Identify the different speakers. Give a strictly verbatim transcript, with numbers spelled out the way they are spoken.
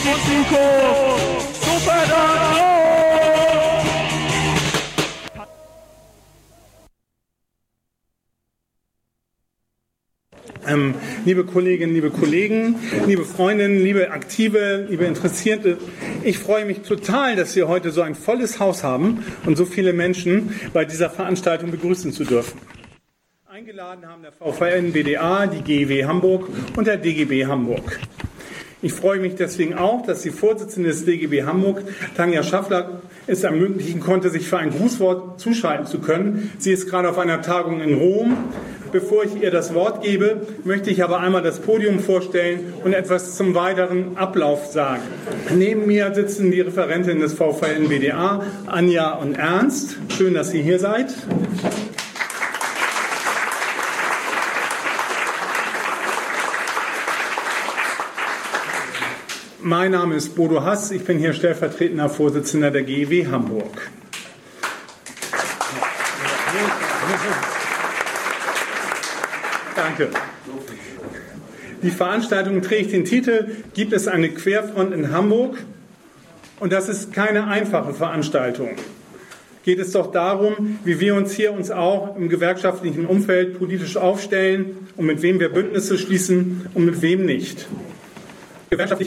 Speaker 1: Nico, super da!
Speaker 2: Ähm, liebe Kolleginnen, liebe Kollegen, liebe Freundinnen, liebe Aktive, liebe Interessierte, ich freue mich total, dass wir heute so ein volles Haus haben und so viele Menschen bei dieser Veranstaltung begrüßen zu dürfen. Eingeladen haben der V V N B D A, die G E W Hamburg und der D G B Hamburg. Ich freue mich deswegen auch, dass die Vorsitzende des D G B Hamburg, Tanja Schaffler, es ermöglichen konnte, sich für ein Grußwort zuschalten zu können. Sie ist gerade auf einer Tagung in Rom. Bevor ich ihr das Wort gebe, möchte ich aber einmal das Podium vorstellen und etwas zum weiteren Ablauf sagen. Neben mir sitzen die Referentinnen des V V N B D A, Anja und Ernst. Schön, dass ihr hier seid. Mein Name ist Bodo Hass, ich bin hier stellvertretender Vorsitzender der G E W Hamburg. Danke. Die Veranstaltung trägt den Titel „Gibt es eine Querfront in Hamburg?" Und das ist keine einfache Veranstaltung. Geht es doch darum, wie wir uns hier uns auch im gewerkschaftlichen Umfeld politisch aufstellen und mit wem wir Bündnisse schließen und mit wem nicht. Gewerkschaftlich